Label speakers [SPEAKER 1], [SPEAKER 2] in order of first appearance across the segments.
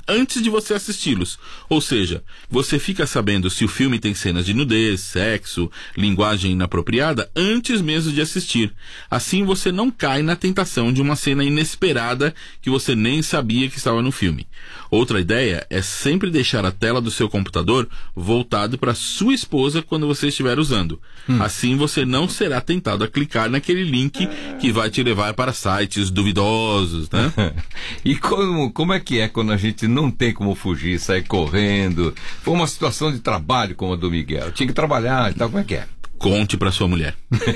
[SPEAKER 1] antes de você assisti-los. Ou seja, você fica sabendo se o filme tem cenas de nudez, sexo, linguagem inapropriada antes mesmo de assistir. Assim você não cai na tentação de uma cena inesperada que você nem sabia que estava no filme. Outra ideia é sempre deixar a tela do seu computador voltado para sua esposa quando você estiver usando. Assim você não será tentado a clicar naquele link que vai te levar para sites duvidosos, né?
[SPEAKER 2] E como é que é quando a gente não tem como fugir, sair correndo? Foi uma situação de trabalho como a do Miguel. Tinha que trabalhar e tal, como é que é?
[SPEAKER 1] Conte para sua mulher.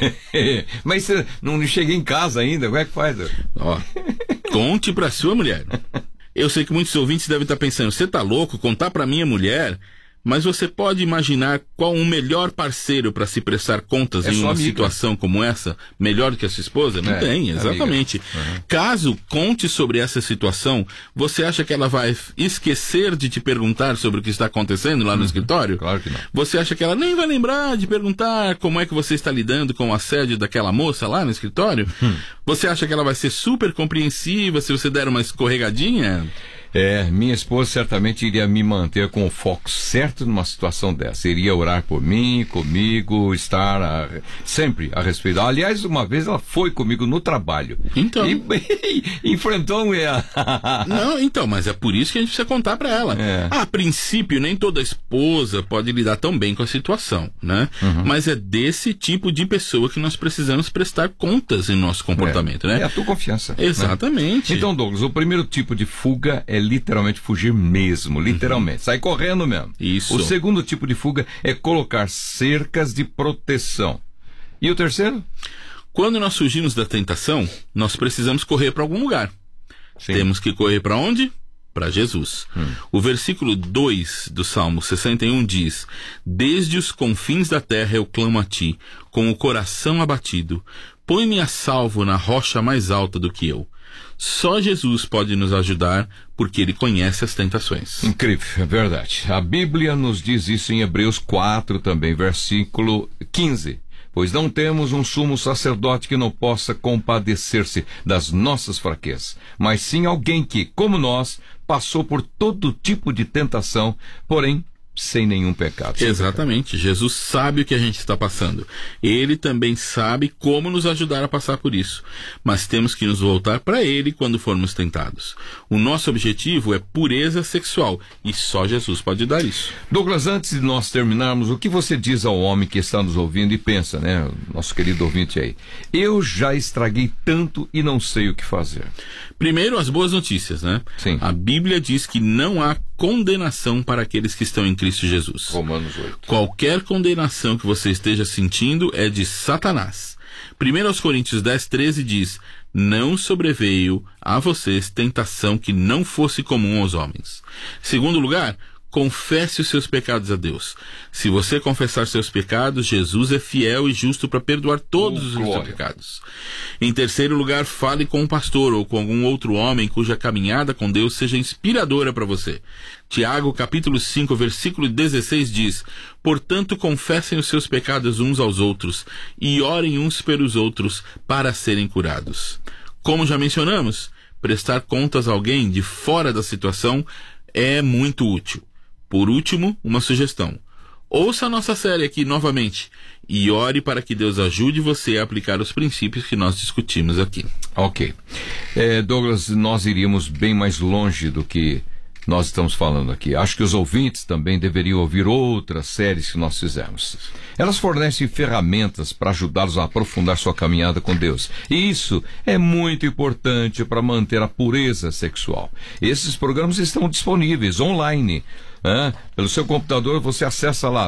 [SPEAKER 2] Mas você não cheguei em casa ainda, como é que faz?
[SPEAKER 1] Ó, conte para sua mulher. Eu sei que muitos ouvintes devem estar pensando, você tá louco contar para minha mulher? Mas você pode imaginar qual o melhor parceiro para se prestar contas em uma situação como essa, melhor do que a sua esposa? Não tem, exatamente. Caso conte sobre essa situação, você acha que ela vai esquecer de te perguntar sobre o que está acontecendo lá no escritório?
[SPEAKER 2] Claro que não.
[SPEAKER 1] Você acha que ela nem vai lembrar de perguntar como é que você está lidando com o assédio daquela moça lá no escritório? Você acha que ela vai ser super compreensiva se você der uma escorregadinha?
[SPEAKER 2] Minha esposa certamente iria me manter com o foco certo numa situação dessa. Iria orar por mim, comigo, estar sempre a respeito. Aliás, uma vez ela foi comigo no trabalho.
[SPEAKER 1] Então.
[SPEAKER 2] E enfrentou ela.
[SPEAKER 1] Não, então, mas é por isso que a gente precisa contar pra ela. A princípio, nem toda esposa pode lidar tão bem com a situação, né? Mas é desse tipo de pessoa que nós precisamos prestar contas em nosso comportamento, né?
[SPEAKER 2] É a tua confiança.
[SPEAKER 1] Exatamente.
[SPEAKER 2] Né? Então, Douglas, o primeiro tipo de fuga é literalmente fugir mesmo, literalmente. Sai correndo mesmo.
[SPEAKER 1] Isso.
[SPEAKER 2] O segundo tipo de fuga é colocar cercas de proteção. E o terceiro?
[SPEAKER 1] Quando nós fugimos da tentação, nós precisamos correr para algum lugar.
[SPEAKER 2] Sim.
[SPEAKER 1] Temos que correr para onde? Para Jesus. O versículo 2 do Salmo 61 diz: Desde os confins da terra eu clamo a ti, com o coração abatido. Põe-me a salvo na rocha mais alta do que eu. Só Jesus pode nos ajudar, porque Ele conhece as tentações.
[SPEAKER 2] Incrível, é verdade. A Bíblia nos diz isso em Hebreus 4 também, versículo 15. Pois não temos um sumo sacerdote que não possa compadecer-se das nossas fraquezas, mas sim alguém que, como nós, passou por todo tipo de tentação, porém sem nenhum pecado.
[SPEAKER 1] Exatamente. Jesus sabe o que a gente está passando. Ele também sabe como nos ajudar a passar por isso. Mas temos que nos voltar para Ele quando formos tentados. O nosso objetivo é pureza sexual e só Jesus pode dar isso.
[SPEAKER 2] Douglas, antes de nós terminarmos, o que você diz ao homem que está nos ouvindo e pensa, né? Nosso querido ouvinte aí. Eu já estraguei tanto e não sei o que fazer.
[SPEAKER 1] Primeiro, as boas notícias, né?
[SPEAKER 2] Sim.
[SPEAKER 1] A Bíblia diz que não há condenação para aqueles que estão em Cristo Jesus.
[SPEAKER 2] Romanos 8.
[SPEAKER 1] Qualquer condenação que você esteja sentindo é de Satanás. 1 Coríntios 10:13 diz: Não sobreveio a vocês tentação que não fosse comum aos homens. Segundo lugar, confesse os seus pecados a Deus. Se você confessar seus pecados, Jesus é fiel e justo para perdoar todos os seus pecados. Em terceiro lugar, fale com um pastor ou com algum outro homem cuja caminhada com Deus seja inspiradora para você. Tiago, capítulo 5, versículo 16 diz: Portanto, confessem os seus pecados uns aos outros e orem uns pelos outros para serem curados. Como já mencionamos, prestar contas a alguém de fora da situação é muito útil. Por último, uma sugestão. Ouça a nossa série aqui novamente e ore para que Deus ajude você a aplicar os princípios que nós discutimos aqui.
[SPEAKER 2] Ok. Douglas, nós iríamos bem mais longe do que nós estamos falando aqui. Acho que os ouvintes também deveriam ouvir outras séries que nós fizemos. Elas fornecem ferramentas para ajudá-los a aprofundar sua caminhada com Deus. E isso é muito importante para manter a pureza sexual. Esses programas estão disponíveis online. Pelo seu computador você acessa lá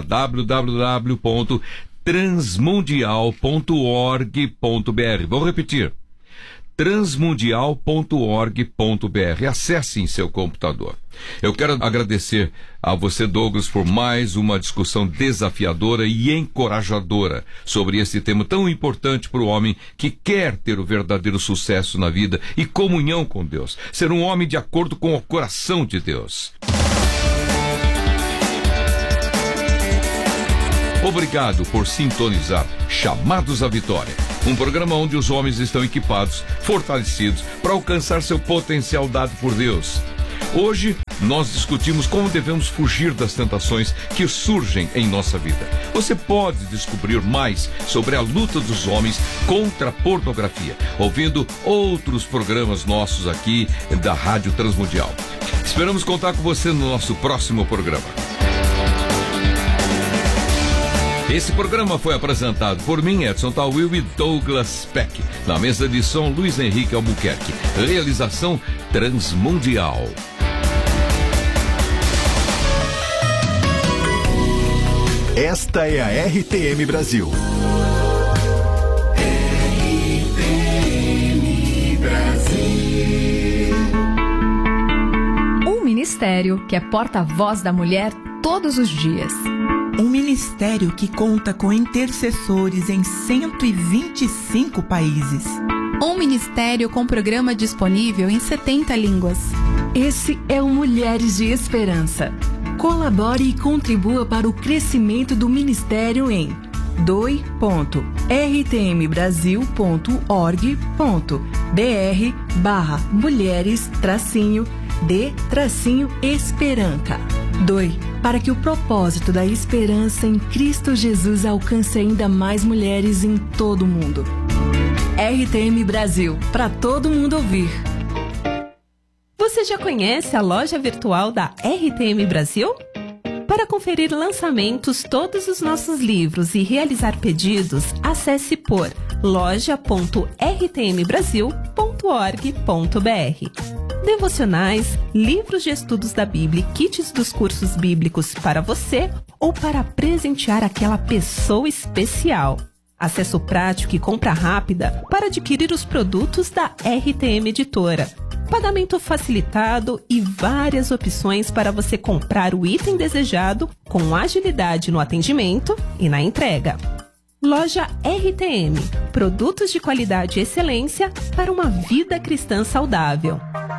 [SPEAKER 2] www.transmundial.org.br. Vou repetir: transmundial.org.br. Acesse em seu computador. Eu quero agradecer a você, Douglas, por mais uma discussão desafiadora e encorajadora sobre esse tema tão importante para o homem que quer ter o verdadeiro sucesso na vida e comunhão com Deus. Ser um homem de acordo com o coração de Deus. Obrigado por sintonizar Chamados à Vitória, um programa onde os homens estão equipados, fortalecidos para alcançar seu potencial dado por Deus. Hoje nós discutimos como devemos fugir das tentações que surgem em nossa vida. Você pode descobrir mais sobre a luta dos homens contra a pornografia, ouvindo outros programas nossos aqui da Rádio Transmundial. Esperamos contar com você no nosso próximo programa. Esse programa foi apresentado por mim, Edson Tawil e Douglas Peck. Na mesa de som, Luiz Henrique Albuquerque. Realização Transmundial.
[SPEAKER 3] Esta é a RTM Brasil. RTM Brasil.
[SPEAKER 4] Um ministério que é porta-voz da mulher todos os dias.
[SPEAKER 5] Um ministério que conta com intercessores em 125 países.
[SPEAKER 6] Um ministério com programa disponível em 70 línguas.
[SPEAKER 4] Esse é o Mulheres de Esperança. Colabore e contribua para o crescimento do ministério em doi.rtmbrasil.org.br/mulheres-de-esperanca. Doe para que o propósito da esperança em Cristo Jesus alcance ainda mais mulheres em todo o mundo. RTM Brasil, para todo mundo ouvir.
[SPEAKER 7] Você já conhece a loja virtual da RTM Brasil? Para conferir lançamentos, todos os nossos livros e realizar pedidos, acesse por loja.rtmbrasil.org.br. Devocionais, livros de estudos da Bíblia e kits dos cursos bíblicos para você ou para presentear aquela pessoa especial. Acesso prático e compra rápida para adquirir os produtos da RTM Editora. Pagamento facilitado e várias opções para você comprar o item desejado com agilidade no atendimento e na entrega. Loja RTM. Produtos de qualidade e excelência para uma vida cristã saudável.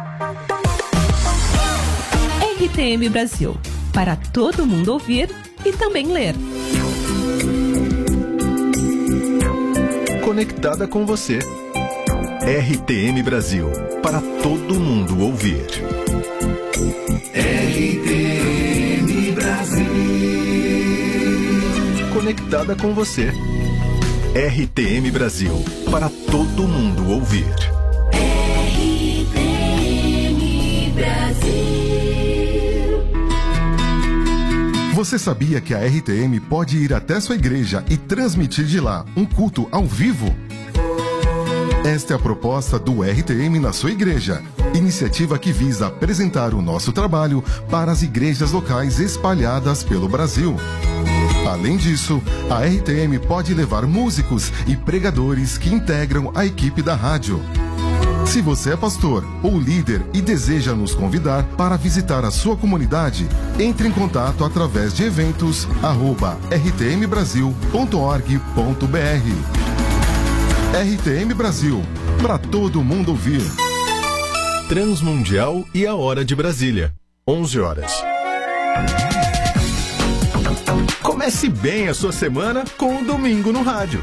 [SPEAKER 7] RTM Brasil. Para todo mundo ouvir e também ler.
[SPEAKER 3] Conectada com você. RTM Brasil. Para todo mundo ouvir. RTM Brasil. Conectada com você. RTM Brasil. Para todo mundo ouvir.
[SPEAKER 8] RTM Brasil.
[SPEAKER 9] Você sabia que a RTM pode ir até sua igreja e transmitir de lá um culto ao vivo? Esta é a proposta do RTM na sua igreja, iniciativa que visa apresentar o nosso trabalho para as igrejas locais espalhadas pelo Brasil. Além disso, a RTM pode levar músicos e pregadores que integram a equipe da rádio. Se você é pastor ou líder e deseja nos convidar para visitar a sua comunidade, entre em contato através de eventos@rtmbrasil.org.br. RTM Brasil, para todo mundo ouvir.
[SPEAKER 3] Transmundial e a hora de Brasília, 11 horas. Comece bem a sua semana com o Domingo no Rádio.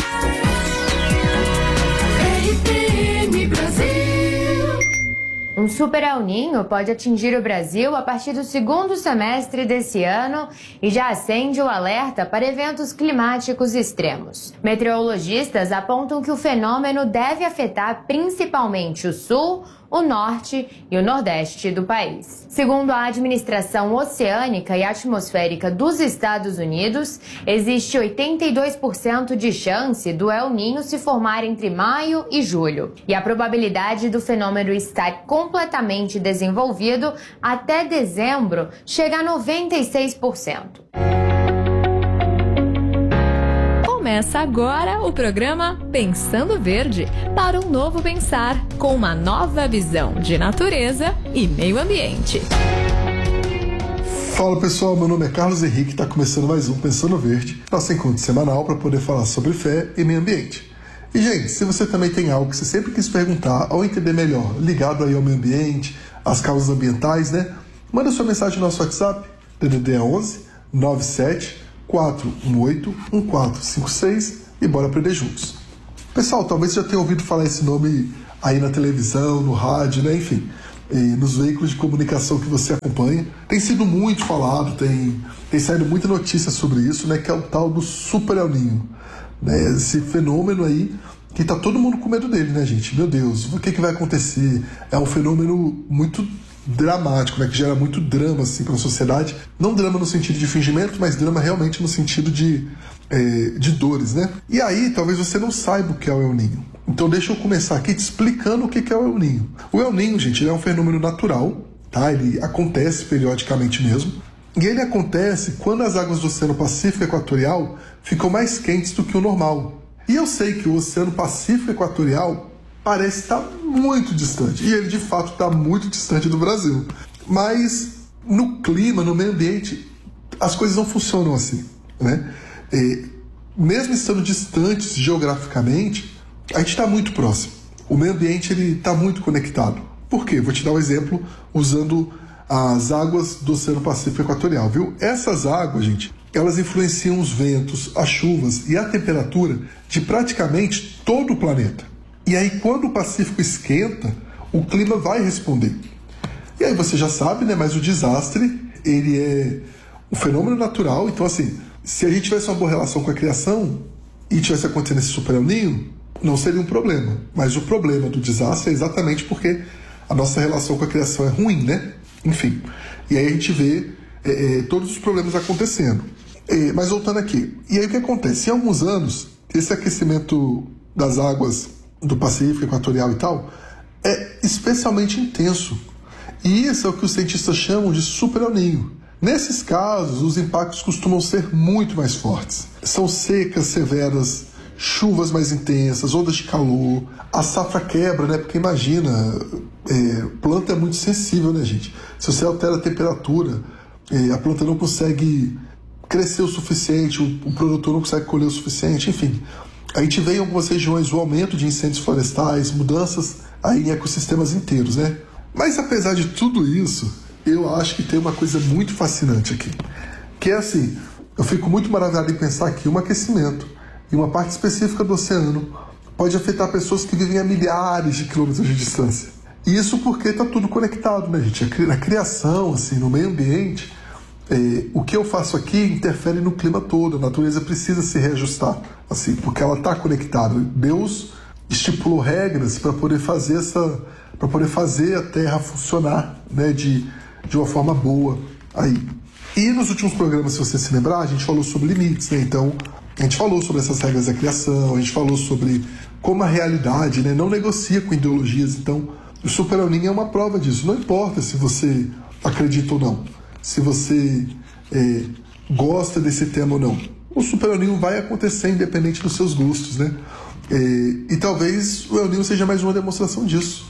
[SPEAKER 8] RTM Brasil.
[SPEAKER 10] Um super El Niño pode atingir o Brasil a partir do segundo semestre desse ano e já acende o alerta para eventos climáticos extremos. Meteorologistas apontam que o fenômeno deve afetar principalmente o sul, o norte e o nordeste do país. Segundo a Administração Oceânica e Atmosférica dos Estados Unidos, existe 82% de chance do El Niño se formar entre maio e julho, e a probabilidade do fenômeno estar completamente desenvolvido até dezembro chega a 96%.
[SPEAKER 4] Começa agora o programa Pensando Verde, para um novo pensar, com uma nova visão de natureza e meio ambiente.
[SPEAKER 11] Fala pessoal, meu nome é Carlos Henrique e está começando mais um Pensando Verde, nosso encontro semanal para poder falar sobre fé e meio ambiente. E gente, se você também tem algo que você sempre quis perguntar ou entender melhor, ligado aí ao meio ambiente, às causas ambientais, né? Manda sua mensagem no nosso WhatsApp, DDD 11 97 418-1456 e bora aprender juntos. Pessoal, talvez você já tenha ouvido falar esse nome aí na televisão, no rádio, né? Enfim, nos veículos de comunicação que você acompanha. Tem sido muito falado, tem saído muita notícia sobre isso, né, que é o tal do Super El Niño, né, esse fenômeno aí que tá todo mundo com medo dele, né, gente? Meu Deus, o que vai acontecer? É um fenômeno muito dramático, né, que gera muito drama assim para a sociedade. Não drama no sentido de fingimento, mas drama realmente no sentido de dores, né? E aí, talvez você não saiba o que é o El Niño. Então deixa eu começar aqui te explicando o que é o El Niño. O El Niño, gente, ele é um fenômeno natural, tá? Ele acontece periodicamente mesmo. E ele acontece quando as águas do Oceano Pacífico Equatorial ficam mais quentes do que o normal. E eu sei que o Oceano Pacífico Equatorial parece estar muito distante. E ele, de fato, está muito distante do Brasil. Mas no clima, no meio ambiente, as coisas não funcionam assim, né? Mesmo estando distantes geograficamente, a gente está muito próximo. O meio ambiente está muito conectado. Por quê? Vou te dar um exemplo usando as águas do Oceano Pacífico Equatorial, viu? Essas águas, gente, elas influenciam os ventos, as chuvas e a temperatura de praticamente todo o planeta. E aí, quando o Pacífico esquenta, o clima vai responder. E aí você já sabe, né? Mas o desastre, ele é um fenômeno natural. Então, assim, se a gente tivesse uma boa relação com a criação e tivesse acontecendo esse Super El Niño, não seria um problema. Mas o problema do desastre é exatamente porque a nossa relação com a criação é ruim, né? Enfim. E aí a gente vê todos os problemas acontecendo. Mas voltando aqui. E aí o que acontece? Em alguns anos, esse aquecimento das águas do Pacífico Equatorial e tal é especialmente intenso. E isso é o que os cientistas chamam de Super El Niño. Nesses casos, os impactos costumam ser muito mais fortes. São secas severas, chuvas mais intensas, ondas de calor, a safra quebra, né? Porque imagina, planta é muito sensível, né, gente? Se você altera a temperatura, a planta não consegue crescer o suficiente, o produtor não consegue colher o suficiente, enfim. A gente vê em algumas regiões o aumento de incêndios florestais, mudanças aí em ecossistemas inteiros, né? Mas apesar de tudo isso, eu acho que tem uma coisa muito fascinante aqui. Que é assim, eu fico muito maravilhado em pensar que um aquecimento em uma parte específica do oceano pode afetar pessoas que vivem a milhares de quilômetros de distância. E isso porque está tudo conectado, né, gente? Na criação, assim, no meio ambiente, o que eu faço aqui interfere no clima todo. A natureza precisa se reajustar, assim, porque ela está conectada. Deus estipulou regras para poder fazer a Terra funcionar, né, de uma forma boa aí. E nos últimos programas, se você se lembrar, a gente falou sobre limites, né? Então, a gente falou sobre essas regras da criação, a gente falou sobre como a realidade, né, não negocia com ideologias. Então, o Super El Niño é uma prova disso. Não importa se você acredita ou não, se você gosta desse tema ou não. O Super El Niño vai acontecer independente dos seus gostos, né? E talvez o El Niño seja mais uma demonstração disso.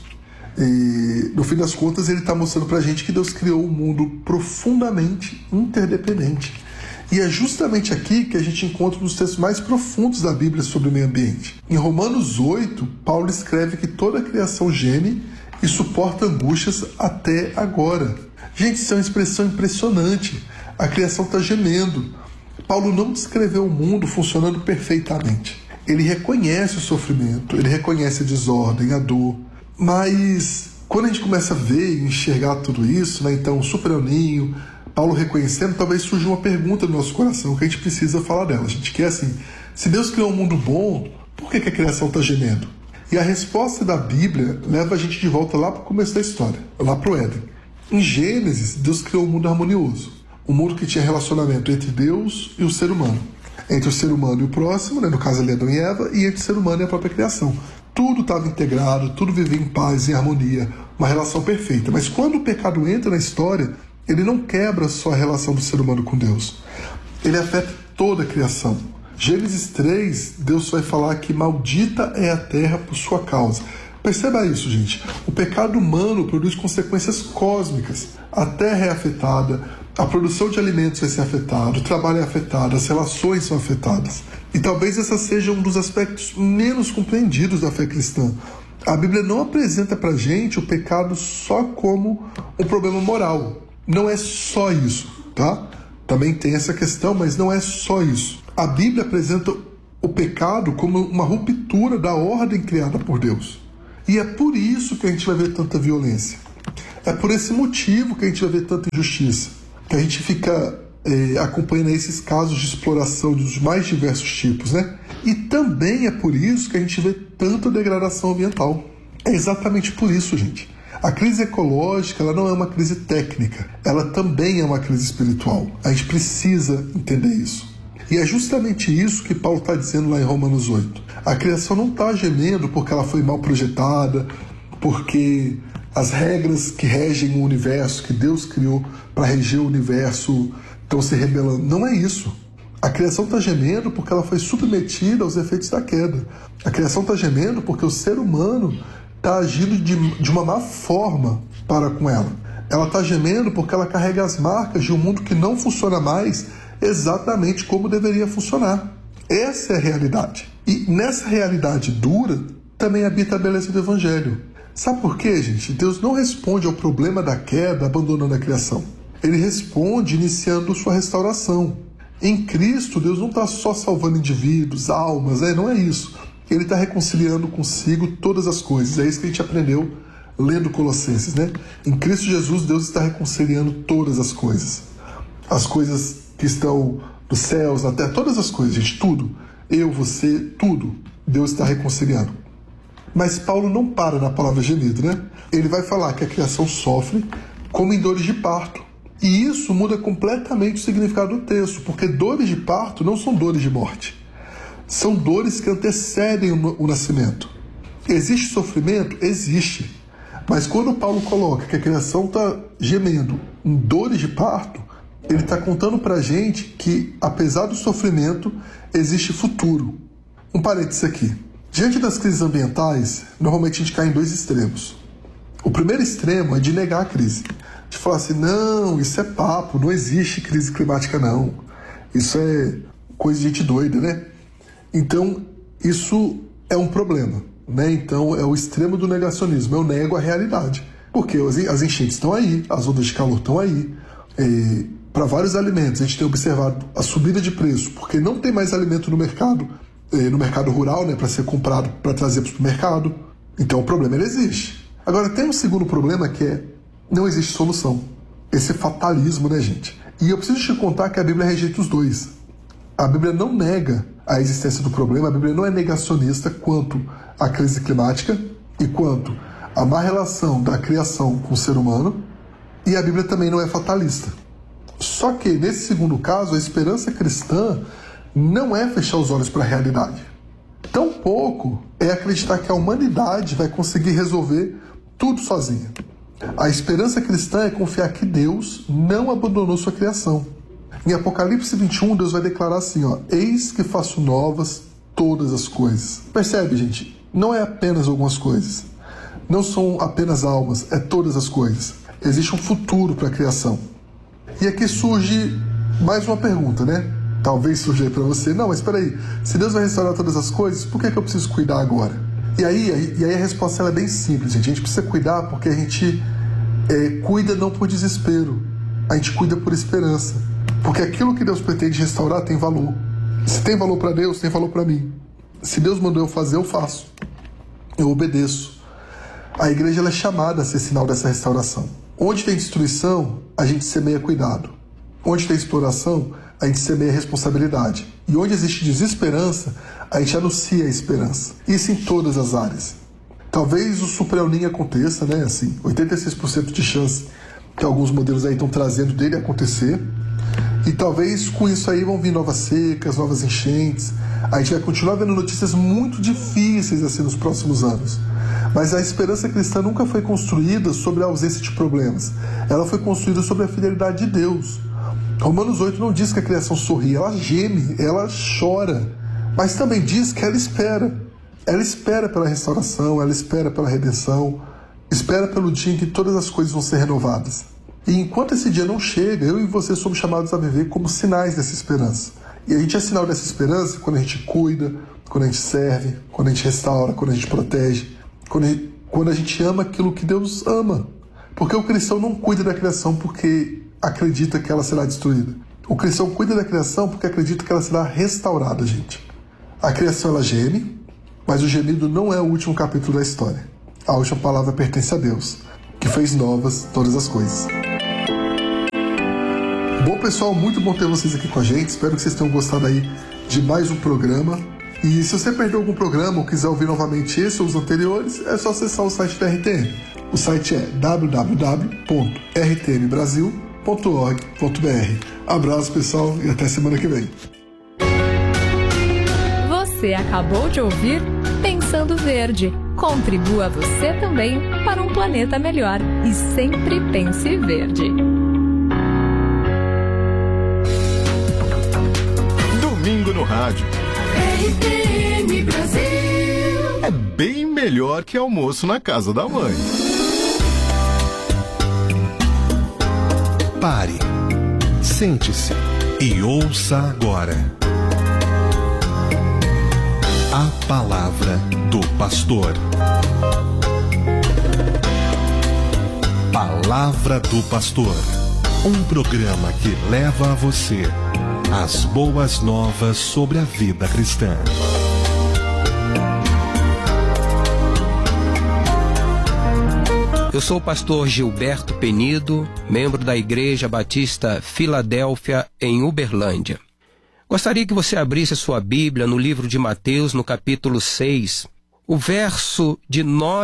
[SPEAKER 11] No fim das contas, ele está mostrando pra gente que Deus criou um mundo profundamente interdependente. E é justamente aqui que a gente encontra um dos textos mais profundos da Bíblia sobre o meio ambiente. Em Romanos 8, Paulo escreve que toda a criação geme e suporta angústias até agora. Gente, isso é uma expressão impressionante. A criação está gemendo. Paulo não descreveu o mundo funcionando perfeitamente. Ele reconhece o sofrimento, ele reconhece a desordem, a dor. Mas quando a gente começa a ver e enxergar tudo isso, né, então o Super El Niño, Paulo reconhecendo, talvez surja uma pergunta no nosso coração que a gente precisa falar dela. A gente quer assim, se Deus criou um mundo bom, por que a criação está gemendo? E a resposta da Bíblia leva a gente de volta lá para o começo da história, lá para o Éden. Em Gênesis, Deus criou um mundo harmonioso, um mundo que tinha relacionamento entre Deus e o ser humano, entre o ser humano e o próximo, né, no caso ali Adão e Eva, e entre o ser humano e a própria criação. Tudo estava integrado, tudo vivia em paz, em harmonia, uma relação perfeita. Mas quando o pecado entra na história, ele não quebra só a relação do ser humano com Deus. Ele afeta toda a criação. Gênesis 3, Deus vai falar que maldita é a terra por sua causa. Perceba isso, gente. O pecado humano produz consequências cósmicas. A terra é afetada, a produção de alimentos vai ser afetada, o trabalho é afetado, as relações são afetadas. E talvez esse seja um dos aspectos menos compreendidos da fé cristã. A Bíblia não apresenta pra gente o pecado só como um problema moral. Não é só isso, tá? Também tem essa questão, mas não é só isso. A Bíblia apresenta o pecado como uma ruptura da ordem criada por Deus. E é por isso que a gente vai ver tanta violência. É por esse motivo que a gente vai ver tanta injustiça, que a gente fica acompanhando esses casos de exploração dos mais diversos tipos, né? E também é por isso que a gente vê tanta degradação ambiental. É exatamente por isso, gente. A crise ecológica, ela não é uma crise técnica, ela também é uma crise espiritual. A gente precisa entender isso. E é justamente isso que Paulo está dizendo lá em Romanos 8. A criação não está gemendo porque ela foi mal projetada, porque as regras que regem o universo, que Deus criou para reger o universo, estão se rebelando. Não é isso. A criação está gemendo porque ela foi submetida aos efeitos da queda. A criação está gemendo porque o ser humano está agindo de uma má forma para com ela. Ela está gemendo porque ela carrega as marcas de um mundo que não funciona mais exatamente como deveria funcionar. Essa é a realidade. E nessa realidade dura também habita a beleza do Evangelho. Sabe por quê, gente? Deus não responde ao problema da queda abandonando a criação. Ele responde iniciando sua restauração. Em Cristo, Deus não está só salvando indivíduos, almas, não é isso. Ele está reconciliando consigo todas as coisas. É isso que a gente aprendeu lendo Colossenses, né? Em Cristo Jesus, Deus está reconciliando todas as coisas. As coisas que estão nos céus, na terra, todas as coisas, gente, tudo. Eu, você, tudo. Deus está reconciliando. Mas Paulo não para na palavra gemido, né? Ele vai falar que a criação sofre como em dores de parto. E isso muda completamente o significado do texto, porque dores de parto não são dores de morte. São dores que antecedem o nascimento. Existe sofrimento? Existe. Mas quando Paulo coloca que a criação está gemendo em dores de parto, ele está contando para a gente que, apesar do sofrimento, existe futuro. Um parênteses aqui. Diante das crises ambientais, normalmente a gente cai em dois extremos. O primeiro extremo é de negar a crise. De falar assim, não, isso é papo, não existe crise climática não. Isso é coisa de gente doida, né? Então, isso é um problema, né? Então, é o extremo do negacionismo. Eu nego a realidade. Porque as enchentes estão aí, as ondas de calor estão aí. Para vários alimentos, a gente tem observado a subida de preço, porque não tem mais alimento no mercado rural, né, para ser comprado, para trazer para o supermercado. Então, o problema ele existe. Agora, tem um segundo problema que é, não existe solução. Esse fatalismo, né, gente? E eu preciso te contar que a Bíblia rejeita os dois. A Bíblia não nega a existência do problema, a Bíblia não é negacionista quanto à crise climática e quanto à má relação da criação com o ser humano, e a Bíblia também não é fatalista. Só que, nesse segundo caso, a esperança cristã não é fechar os olhos para a realidade. Tampouco é acreditar que a humanidade vai conseguir resolver tudo sozinha. A esperança cristã é confiar que Deus não abandonou sua criação. Em Apocalipse 21, Deus vai declarar assim, eis que faço novas todas as coisas. Percebe, gente? Não é apenas algumas coisas. Não são apenas almas, é todas as coisas. Existe um futuro para a criação. E aqui surge mais uma pergunta, né? Talvez surja aí para você. Não, mas espera aí. Se Deus vai restaurar todas as coisas, por que eu preciso cuidar agora? E aí a resposta é bem simples, gente. A gente precisa cuidar porque a gente cuida não por desespero. A gente cuida por esperança. Porque aquilo que Deus pretende restaurar tem valor. Se tem valor para Deus, tem valor para mim. Se Deus mandou eu fazer, eu faço. Eu obedeço. A igreja ela é chamada a ser sinal dessa restauração. Onde tem destruição, a gente semeia cuidado. Onde tem exploração, a gente semeia responsabilidade. E onde existe desesperança, a gente anuncia a esperança. Isso em todas as áreas. Talvez o Super El Niño aconteça, né? Assim, 86% de chance que alguns modelos aí estão trazendo dele acontecer. E talvez com isso aí vão vir novas secas, novas enchentes. A gente vai continuar vendo notícias muito difíceis assim nos próximos anos. Mas a esperança cristã nunca foi construída sobre a ausência de problemas. Ela foi construída sobre a fidelidade de Deus. Romanos 8 não diz que a criação sorri, ela geme, ela chora. Mas também diz que ela espera. Ela espera pela restauração, ela espera pela redenção, espera pelo dia em que todas as coisas vão ser renovadas. E enquanto esse dia não chega, eu e você somos chamados a viver como sinais dessa esperança. E a gente é sinal dessa esperança quando a gente cuida, quando a gente serve, quando a gente restaura, quando a gente protege, quando a gente ama aquilo que Deus ama. Porque o cristão não cuida da criação porque acredita que ela será destruída. O cristão cuida da criação porque acredita que ela será restaurada, gente. A criação ela geme, mas o gemido não é o último capítulo da história. A última palavra pertence a Deus. que fez novas todas as coisas. Bom, pessoal, muito bom ter vocês aqui com a gente. Espero que vocês tenham gostado aí de mais um programa. E se você perdeu algum programa ou quiser ouvir novamente esse ou os anteriores, é só acessar o site da RTM. O site é www.rtmbrasil.org.br. Abraço, pessoal, e até semana que vem.
[SPEAKER 4] Você acabou de ouvir Pensando Verde. Contribua você também para um planeta melhor. E sempre pense verde.
[SPEAKER 9] Domingo no rádio.
[SPEAKER 8] RTM Brasil.
[SPEAKER 9] É bem melhor que almoço na casa da mãe.
[SPEAKER 12] Pare, sente-se e ouça agora a palavra do pastor. Palavra do Pastor, um programa que leva a você as boas novas sobre a vida cristã.
[SPEAKER 13] Eu sou o pastor Gilberto Penido, membro da Igreja Batista Filadélfia, em Uberlândia. Gostaria que você abrisse a sua Bíblia no livro de Mateus, no capítulo 6, o verso de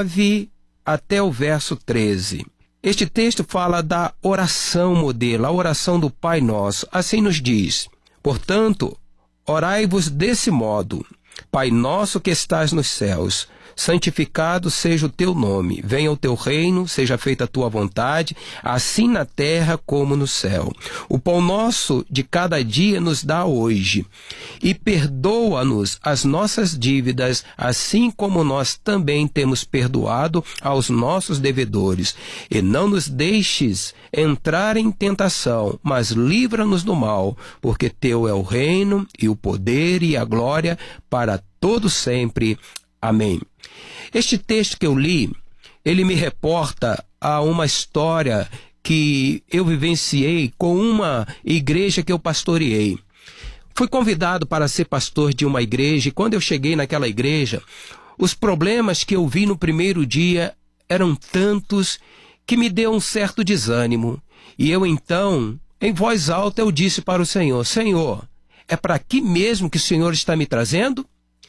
[SPEAKER 13] 9 até o verso 13. Este texto fala da oração modelo, a oração do Pai Nosso. Assim nos diz: portanto, orai-vos desse modo: Pai nosso que estás nos céus, santificado seja o teu nome, venha o teu reino, seja feita a tua vontade, assim na terra como no céu. O pão nosso de cada dia nos dá hoje, e perdoa-nos as nossas dívidas, assim como nós também temos perdoado aos nossos devedores. E não nos deixes entrar em tentação, mas livra-nos do mal, porque teu é o reino, e o poder e a glória para todo sempre. Amém. Este texto que eu li, ele me reporta a uma história que eu vivenciei com uma igreja que eu pastoreei. Fui convidado para ser pastor de uma igreja, e quando eu cheguei naquela igreja, os problemas que eu vi no primeiro dia eram tantos que me deu um certo desânimo. E eu então, em voz alta, eu disse para o Senhor: Senhor, é para aqui mesmo que o Senhor está me trazendo?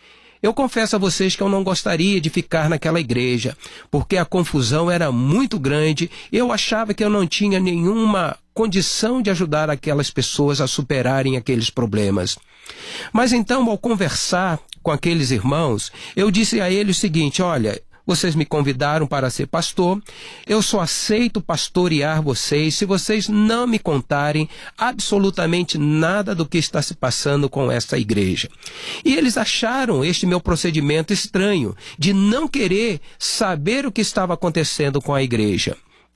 [SPEAKER 13] Eu confesso a vocês que eu não gostaria de ficar naquela igreja, porque a confusão era muito grande e eu achava que eu não tinha nenhuma condição de ajudar aquelas pessoas a superarem aqueles problemas. Mas então, ao conversar com aqueles irmãos, eu disse a eles o seguinte: olha, vocês me convidaram para ser pastor, eu só aceito pastorear vocês se vocês não me contarem absolutamente nada do que está se passando com esta igreja. E eles acharam este meu procedimento estranho, de não querer saber o que estava acontecendo com a igreja.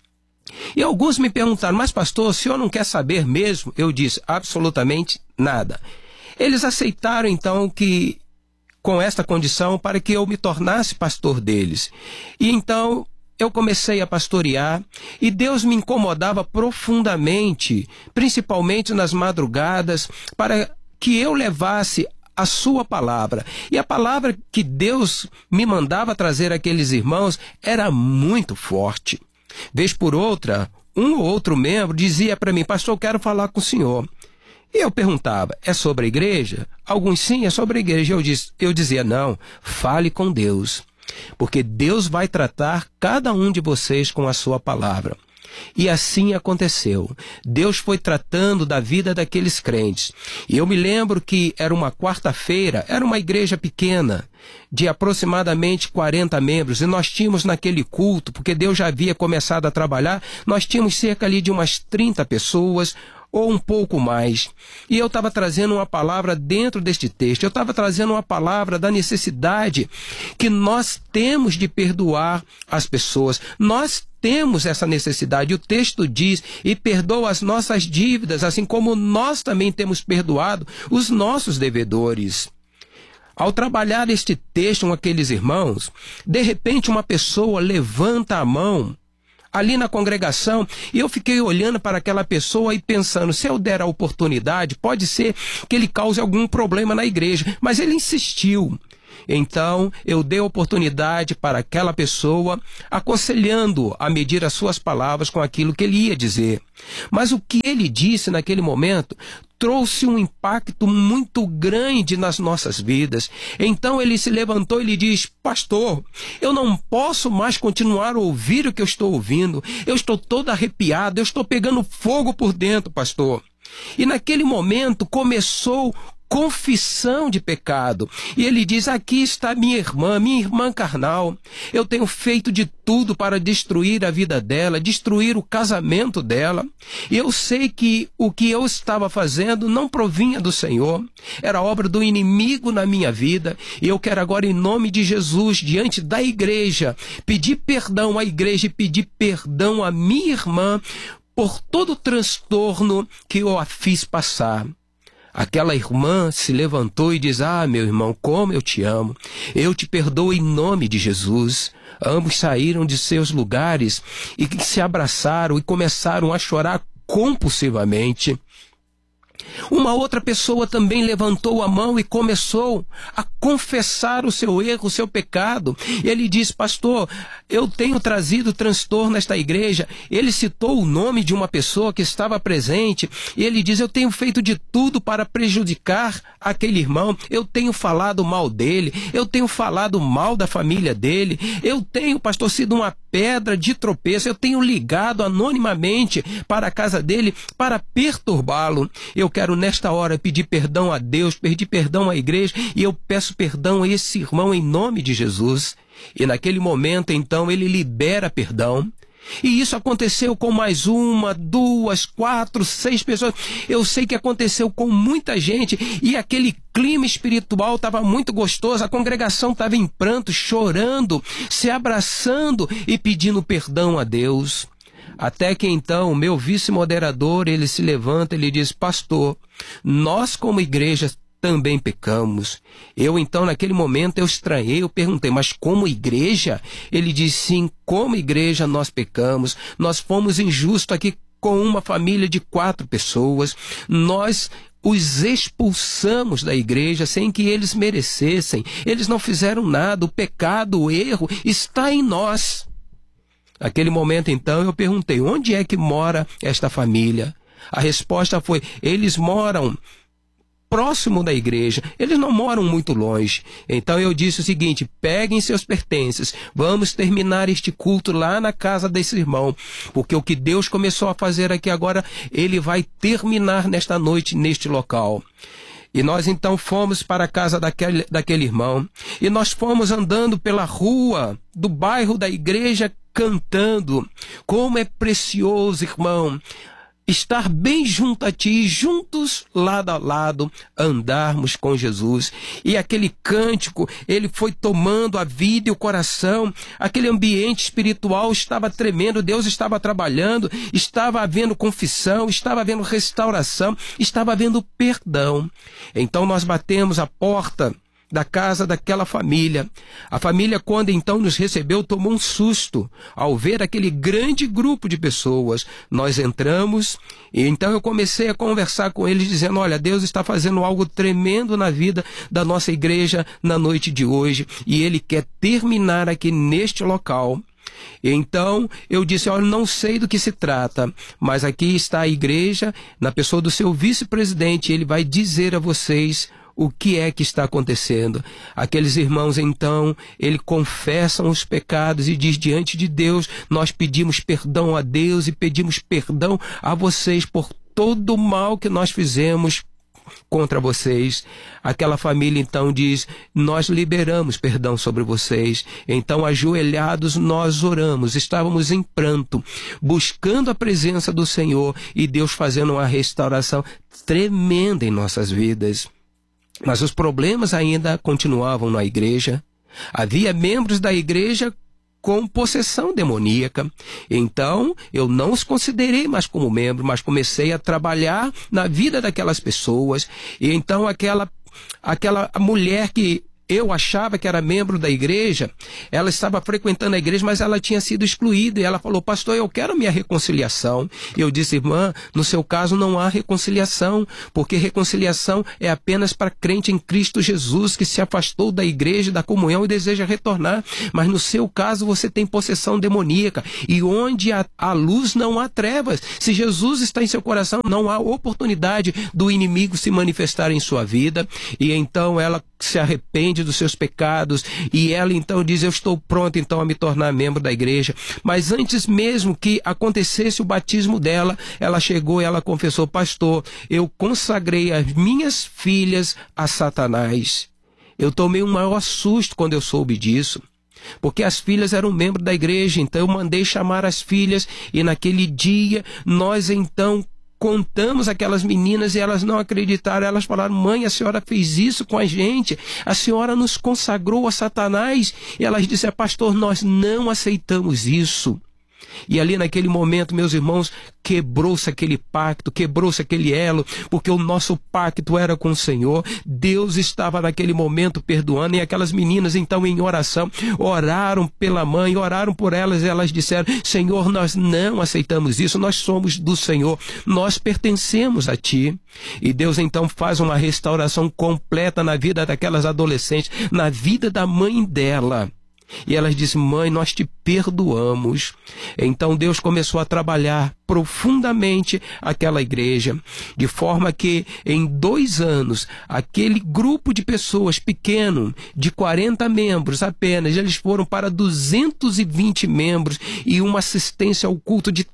[SPEAKER 13] E alguns me perguntaram: mas pastor, o senhor não quer saber mesmo? Eu disse: absolutamente nada. Eles aceitaram então que com esta condição para que eu me tornasse pastor deles. E então eu comecei a pastorear e Deus me incomodava profundamente, principalmente nas madrugadas, para que eu levasse a sua palavra. E a palavra que Deus me mandava trazer àqueles irmãos era muito forte. Vez por outra, um ou outro membro dizia para mim: pastor, eu quero falar com o senhor. E eu perguntava: é sobre a igreja? Alguns: sim, é sobre a igreja. Eu dizia: não, fale com Deus, porque Deus vai tratar cada um de vocês com a sua palavra. E assim aconteceu. Deus foi tratando da vida daqueles crentes. E eu me lembro que era uma quarta-feira, era uma igreja pequena, de aproximadamente 40 membros, e nós tínhamos naquele culto, porque Deus já havia começado a trabalhar, nós tínhamos cerca ali de umas 30 pessoas, ou um pouco mais. E eu estava trazendo uma palavra dentro deste texto. Eu estava trazendo uma palavra da necessidade que nós temos de perdoar as pessoas. Nós temos essa necessidade. O texto diz: e perdoa as nossas dívidas, assim como nós também temos perdoado os nossos devedores. Ao trabalhar este texto com aqueles irmãos, de repente uma pessoa levanta a mão ali na congregação, e eu fiquei olhando para aquela pessoa e pensando: se eu der a oportunidade, pode ser que ele cause algum problema na igreja. Mas ele insistiu. Então, eu dei oportunidade para aquela pessoa, aconselhando a medir as suas palavras com aquilo que ele ia dizer. Mas o que ele disse naquele momento trouxe um impacto muito grande nas nossas vidas. Então ele se levantou e lhe diz: pastor, eu não posso mais continuar a ouvir o que eu estou ouvindo. Eu estou todo arrepiado, eu estou pegando fogo por dentro, pastor. E naquele momento começou confissão de pecado. E ele diz: aqui está minha irmã carnal. Eu tenho feito de tudo para destruir a vida dela, destruir o casamento dela. E eu sei que o que eu estava fazendo não provinha do Senhor. Era obra do inimigo na minha vida. E eu quero agora, em nome de Jesus, diante da igreja, pedir perdão à igreja e pedir perdão à minha irmã por todo o transtorno que eu a fiz passar. Aquela irmã se levantou e diz: ah, meu irmão, como eu te amo. Eu te perdoo em nome de Jesus. Ambos saíram de seus lugares e se abraçaram e começaram a chorar compulsivamente. Uma outra pessoa também levantou a mão e começou a confessar o seu erro, o seu pecado. Ele diz: pastor, eu tenho trazido transtorno nesta igreja. Ele citou o nome de uma pessoa que estava presente. E ele diz: eu tenho feito de tudo para prejudicar aquele irmão. Eu tenho falado mal dele. Eu tenho falado mal da família dele. Eu tenho, pastor, sido uma pedra de tropeço. Eu tenho ligado anonimamente para a casa dele para perturbá-lo. Eu quero nesta hora pedir perdão a Deus, pedir perdão à igreja, e eu peço perdão a esse irmão em nome de Jesus. E naquele momento, então, ele libera perdão. E isso aconteceu com mais 1, 2, 4, 6 pessoas. Eu sei que aconteceu com muita gente, e aquele clima espiritual estava muito gostoso. A congregação estava em pranto, chorando, se abraçando e pedindo perdão a Deus. Até que então o meu vice-moderador, ele se levanta e ele diz: pastor, nós como igreja também pecamos. Eu então naquele momento eu estranhei, eu perguntei: mas como igreja? Ele diz: sim, como igreja nós pecamos. Nós fomos injustos aqui com uma família de 4 pessoas. Nós os expulsamos da igreja sem que eles merecessem. Eles não fizeram nada. O pecado, o erro está em nós. Naquele momento, então, eu perguntei: onde é que mora esta família? A resposta foi: eles moram próximo da igreja, eles não moram muito longe. Então eu disse o seguinte: peguem seus pertences, vamos terminar este culto lá na casa desse irmão, porque o que Deus começou a fazer aqui agora, ele vai terminar nesta noite, neste local. E nós então fomos para a casa daquele irmão, e nós fomos andando pela rua do bairro da igreja, cantando. Como é precioso, irmão, estar bem junto a ti, juntos, lado a lado, andarmos com Jesus. E aquele cântico, ele foi tomando a vida e o coração. Aquele ambiente espiritual estava tremendo, Deus estava trabalhando, estava havendo confissão, estava havendo restauração, estava havendo perdão. Então nós batemos a porta da casa daquela família. A família, quando então nos recebeu, tomou um susto ao ver aquele grande grupo de pessoas. Nós entramos e então eu comecei a conversar com eles, dizendo: olha, Deus está fazendo algo tremendo na vida da nossa igreja na noite de hoje, e Ele quer terminar aqui neste local. Então eu disse: olha, não sei do que se trata, mas aqui está a igreja, na pessoa do seu vice-presidente, ele vai dizer a vocês o que é que está acontecendo. Aqueles irmãos, então, eles confessam os pecados e diz: diante de Deus, nós pedimos perdão a Deus e pedimos perdão a vocês por todo o mal que nós fizemos contra vocês. Aquela família então diz: nós liberamos perdão sobre vocês. Então, ajoelhados, nós oramos, estávamos em pranto, buscando a presença do Senhor, e Deus fazendo uma restauração tremenda em nossas vidas. Mas os problemas ainda continuavam na igreja. Havia membros da igreja com possessão demoníaca. Então, eu não os considerei mais como membro, mas comecei a trabalhar na vida daquelas pessoas. E então aquela mulher que eu achava que era membro da igreja, ela estava frequentando a igreja, mas ela tinha sido excluída, e ela falou: pastor, eu quero minha reconciliação. Eu disse: irmã, no seu caso não há reconciliação, porque reconciliação é apenas para crente em Cristo Jesus, que se afastou da igreja, da comunhão e deseja retornar. Mas no seu caso você tem possessão demoníaca, e onde há luz não há trevas. Se Jesus está em seu coração, não há oportunidade do inimigo se manifestar em sua vida. E então ela se arrepende dos seus pecados, e ela então diz: eu estou pronta então a me tornar membro da igreja. Mas antes mesmo que acontecesse o batismo dela, ela chegou e ela confessou: pastor, eu consagrei as minhas filhas a Satanás. Eu tomei um maior susto quando eu soube disso, porque as filhas eram membros da igreja. Então eu mandei chamar as filhas, e naquele dia nós então contamos aquelas meninas, e elas não acreditaram. Elas falaram: mãe, a senhora fez isso com a gente, a senhora nos consagrou a Satanás. E elas disseram: pastor, nós não aceitamos isso. E ali naquele momento, meus irmãos, quebrou-se aquele pacto, quebrou-se aquele elo, porque o nosso pacto era com o Senhor. Deus estava naquele momento perdoando, e aquelas meninas então em oração oraram pela mãe, oraram por elas, e elas disseram: Senhor, nós não aceitamos isso, nós somos do Senhor, nós pertencemos a Ti. E Deus então faz uma restauração completa na vida daquelas adolescentes, na vida da mãe dela. E elas disseram: mãe, nós te perdoamos. Então Deus começou a trabalhar profundamente aquela igreja, de forma que em 2 anos, aquele grupo de pessoas pequeno, de 40 membros apenas, eles foram para 220 membros, e uma assistência ao culto de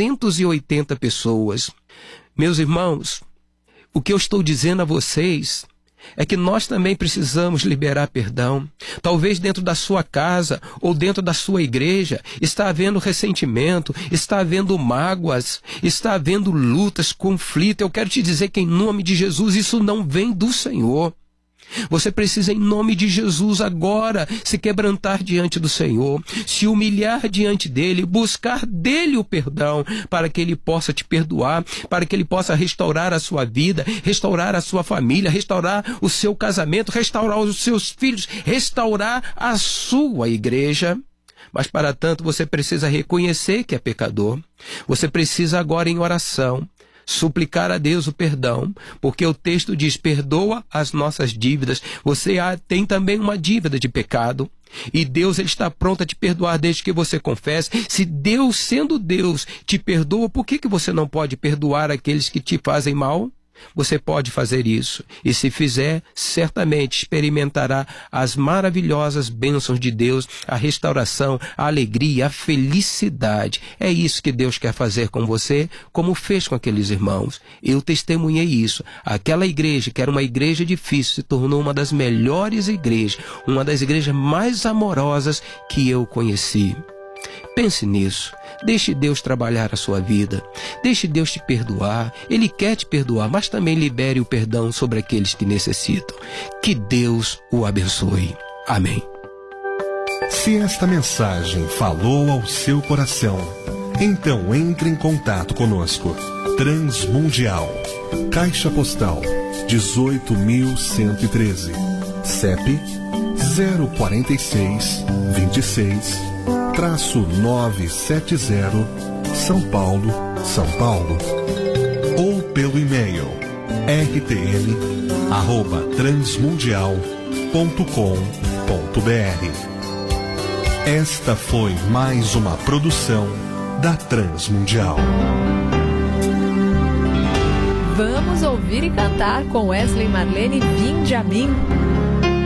[SPEAKER 13] 380 pessoas. Meus irmãos, o que eu estou dizendo a vocês é que nós também precisamos liberar perdão. Talvez dentro da sua casa ou dentro da sua igreja está havendo ressentimento, está havendo mágoas, está havendo lutas, conflito. Eu quero te dizer que em nome de Jesus isso não vem do Senhor. Você precisa, em nome de Jesus, agora se quebrantar diante do Senhor, se humilhar diante dele, buscar dele o perdão, para que ele possa te perdoar, para que ele possa restaurar a sua vida, restaurar a sua família, restaurar o seu casamento, restaurar os seus filhos, restaurar a sua igreja. Mas para tanto você precisa reconhecer que é pecador. Você precisa agora, em oração, suplicar a Deus o perdão, porque o texto diz: perdoa as nossas dívidas. Você tem também uma dívida de pecado, e Deus, ele está pronto a te perdoar desde que você confesse. Se Deus, sendo Deus, te perdoa, por que você não pode perdoar aqueles que te fazem mal? Você pode fazer isso, e se fizer, certamente experimentará as maravilhosas bênçãos de Deus, a restauração, a alegria, a felicidade. É isso que Deus quer fazer com você, como fez com aqueles irmãos. Eu testemunhei isso. Aquela igreja, que era uma igreja difícil, se tornou uma das melhores igrejas, uma das igrejas mais amorosas que eu conheci. Pense nisso. Deixe Deus trabalhar a sua vida. Deixe Deus te perdoar. Ele quer te perdoar, mas também libere o perdão sobre aqueles que necessitam. Que Deus o abençoe. Amém.
[SPEAKER 12] Se esta mensagem falou ao seu coração, então entre em contato conosco. Transmundial, Caixa Postal 18.113, CEP 046 26-970, São Paulo, São Paulo. Ou pelo e-mail rtm@transmundial.com.br. Esta foi mais uma produção da Transmundial.
[SPEAKER 4] Vamos ouvir e cantar com Wesley Marlene Vinde a mim.